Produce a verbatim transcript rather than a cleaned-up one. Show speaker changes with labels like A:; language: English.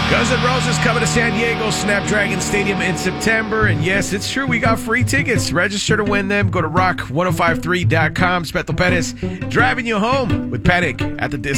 A: Guns N' Roses coming to San Diego Snapdragon Stadium in September. And yes, it's true. We got free tickets. Register to win them. Go to rock ten fifty-three dot com. Speto Perez driving you home with Panic at the Disco.